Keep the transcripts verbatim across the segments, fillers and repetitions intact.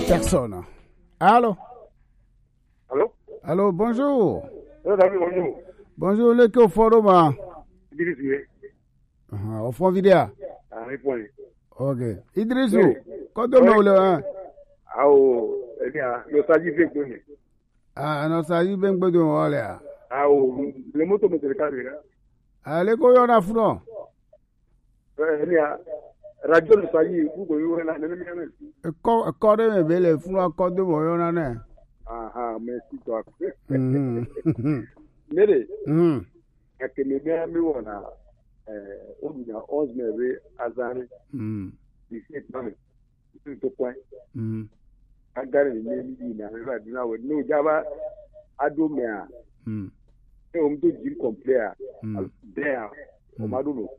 Personne. Allô? Allô? Allô, bonjour. Bonjour. Bonjour, le que au forum. Idriss. Ah, au fond vidéo. Ah, réponds. Ok. Idrissou, quand on me le. Ah, oh, eh bien, le s'agit de quoi? Ah, non, ça y est, ben, ben, voilà. Ah, oh, le moto me décale. Allez, quoi, on a front. Eh bien, radio le s'agit, vous voyez, on a un ennemi. Accordé, mais belle, fou, accordé, on a un. Ah, ah, merci, toi. Hum, Nere, hum. a que me vea mi wana, eh, on a onze mai azari, Hum, d'ici temps, c'est tout point. hum, Agare ni ni na na na we no jaba ado me a hum, e o mdo jim complet a hum. there o ma do no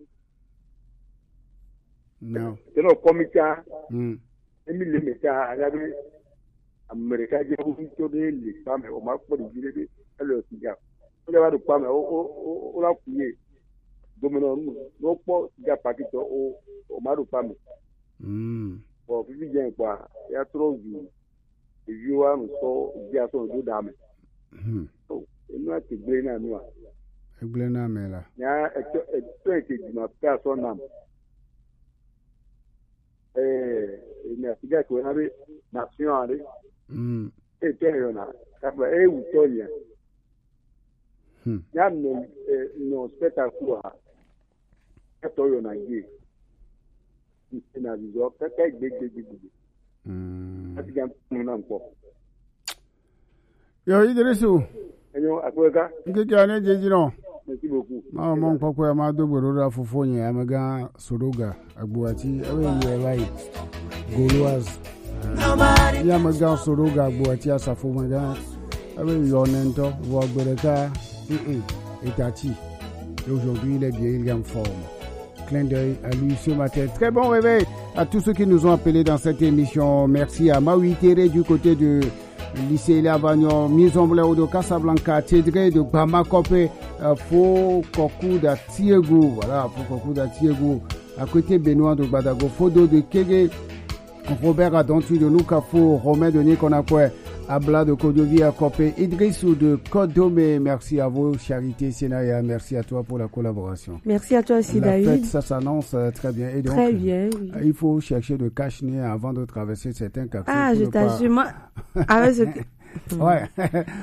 No. te no komita Hum. emi le meta ya be america je o to de le pa me o ma po di jire de e lo si ja o le ba do pa me o o o la kuye domino no no po ja pakito o o ma do pa me Hum. o fi je npa ya tro ju you are so just so do damn. Hum. So, you know, to blame and you. Eglena mela. Yeah, a twenty my person nam. Eh, in a figure to have nationally. Hum. A terriona. That's why I will tell you. Hum. Yan no, no spectacle. I told you, I give. In a result, that big, big, big, big. Hum. I think I'm not. Yo, Idrissou. Enyo akweka. Nke ane jeji no. Merci beaucoup. Ma mon papa ma do borora fofonye amaga soroga agbuati awe ye bai. Goloaz. Ya amaga soroga agbuati asafo maga. Awe yonento wo gbereka. Mm. Etachi. Aujourd'hui, il est bien, il est en forme. Clin d'œil à lui ce matin. Très bon réveil à tous ceux qui nous ont appelés dans cette émission. Merci à Maui Teré du côté de lycée Lavagnon, Maison Blanc de Casablanca, Tédré de Bamakope, Faux Kokou d'Atiego, voilà, Faux Kokou d'Atiego, à côté Benoît de Badago, Fodo de Kege, Robert Adontu de Noukafo, Romain de Nikonakwe, Abla de Kodovia Kopé, Idrissou de Kodome. Merci à vous, Charité Sénaya. Merci à toi pour la collaboration. Merci à toi aussi, la David. Fête, ça s'annonce euh, très bien. Et donc, très bien. Oui. Il faut chercher de cache-nez avant de traverser certains quartiers. Ah, je t'assure, moi, avec ce que... Ouais.